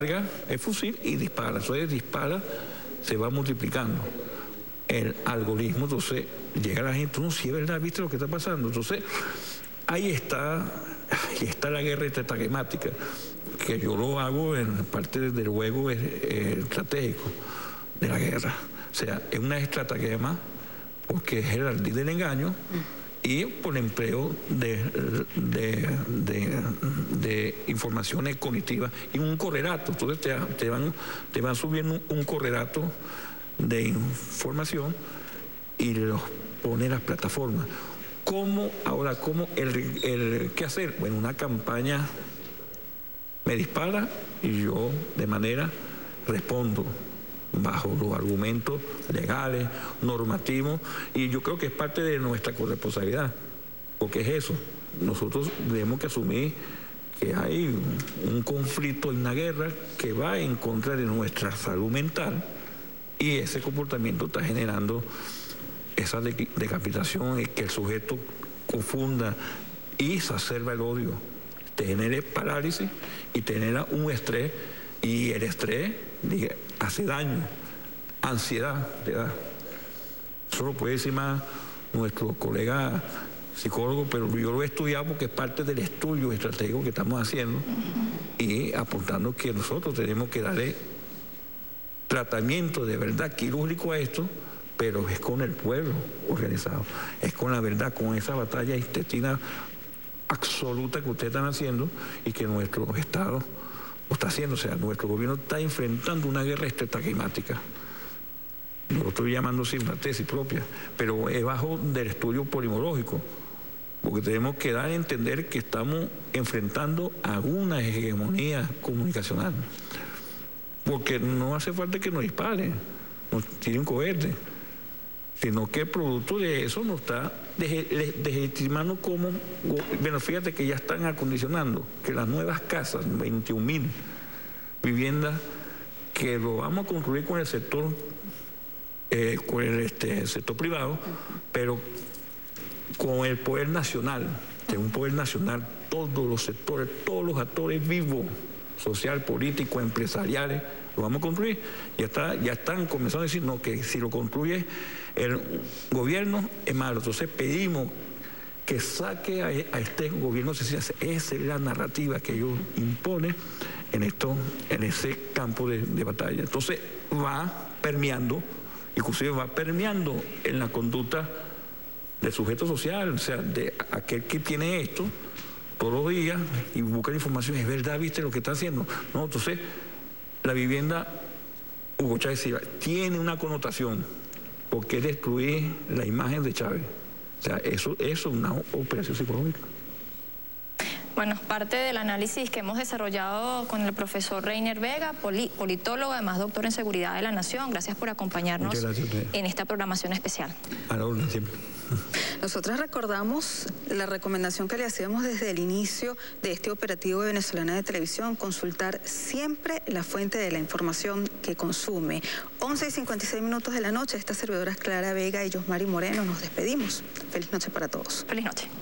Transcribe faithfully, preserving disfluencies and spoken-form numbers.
el fusil y dispara. Entonces dispara, se va multiplicando el algoritmo, entonces llega la gente, no, si es verdad, ¿viste lo que está pasando? Entonces ahí está, ahí está la guerra estratemática, que yo lo hago en parte del juego eh, estratégico de la guerra. O sea, es una estratagema porque es el ardid del engaño y por el empleo de, de, de, de informaciones cognitivas y un correlato. Entonces te, te, van, te van subiendo un, un correlato de información y los pone en las plataformas. ¿Cómo ahora, cómo el, el qué hacer? Bueno, una campaña me dispara y yo de manera respondo bajo los argumentos legales, normativos, y yo creo que es parte de nuestra corresponsabilidad, porque es eso. Nosotros tenemos que asumir que hay un, un conflicto, una guerra que va en contra de nuestra salud mental y ese comportamiento está generando esa de, decapitación, que el sujeto confunda y exacerba el odio, te genere parálisis y te genera un estrés, y el estrés diga, hace daño, ansiedad te da. Eso lo puede decir más nuestro colega psicólogo, pero yo lo he estudiado porque es parte del estudio estratégico que estamos haciendo y apuntando que nosotros tenemos que darle tratamiento de verdad quirúrgico a esto, pero es con el pueblo organizado, es con la verdad, con esa batalla intestina absoluta que ustedes están haciendo y que nuestro Estado lo está haciendo. O sea, nuestro gobierno está enfrentando una guerra estratemática. Yo lo estoy llamando sin una tesis propia, pero es bajo del estudio polimológico, porque tenemos que dar a entender que estamos enfrentando a una hegemonía comunicacional. Porque no hace falta que nos disparen, nos tiren cohetes, sino que producto de eso nos está desestimando como... Bueno, fíjate que ya están acondicionando que las nuevas casas, veintiún mil viviendas, que lo vamos a construir con el sector, eh, con el este, sector privado, pero con el poder nacional, de un poder nacional, todos los sectores, todos los actores vivos, social, político, empresariales, lo vamos a construir. Ya, está, ya están comenzando a decir, no, que si lo construye el gobierno es malo. Entonces pedimos que saque a, a este gobierno, esa es la narrativa que ellos imponen en, esto, en ese campo de, de batalla. Entonces va permeando, inclusive va permeando en la conducta del sujeto social, o sea, de aquel que tiene esto todos los días y busca la información, es verdad, viste lo que está haciendo. No, entonces la vivienda, Hugo Chávez Silva, tiene una connotación, porque es destruir la imagen de Chávez. O sea, eso, eso es una operación psicológica. Bueno, parte del análisis que hemos desarrollado con el profesor Reiner Vega, politólogo, además doctor en Seguridad de la Nación. Gracias por acompañarnos en esta programación especial. A la orden, siempre. Nosotros recordamos la recomendación que le hacíamos desde el inicio de este operativo de Venezolana de Televisión, consultar siempre la fuente de la información que consume. once y cincuenta y seis minutos de la noche, estas servidoras Clara Vega y Yosmari Moreno, nos despedimos. Feliz noche para todos. Feliz noche.